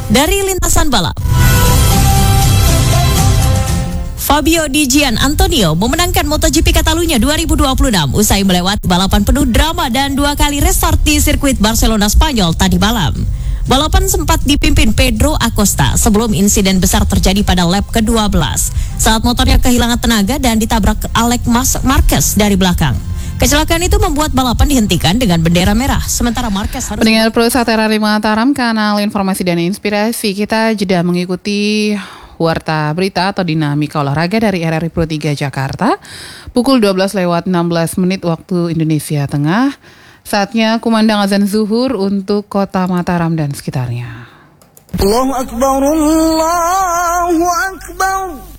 Dari lintasan balap, Fabio Di Gian Antonio memenangkan MotoGP Catalunya 2026 usai melewati balapan penuh drama dan 2 kali restart di sirkuit Barcelona Spanyol tadi malam. Balapan sempat dipimpin Pedro Acosta sebelum insiden besar terjadi pada lap ke-12 saat motornya kehilangan tenaga dan ditabrak Alex Marquez dari belakang. Kecelakaan itu membuat balapan dihentikan dengan bendera merah, sementara Marquez harus... Pendengar Pulsa Terari Mataram, kanal informasi dan inspirasi, kita jeda mengikuti Warta Berita atau Dinamika Olahraga dari RRI Pro 3 Jakarta. Pukul 12:16 waktu Indonesia Tengah. Saatnya kumandang azan zuhur untuk kota Mataram dan sekitarnya. Allahu Akbar, Allahu Akbar.